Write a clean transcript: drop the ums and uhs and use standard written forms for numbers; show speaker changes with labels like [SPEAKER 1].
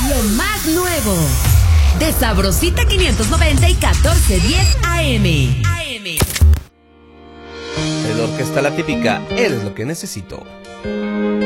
[SPEAKER 1] Lo más nuevo de Sabrosita 590 y 1410 AM.
[SPEAKER 2] De la orquesta La Típica, eres lo que necesito.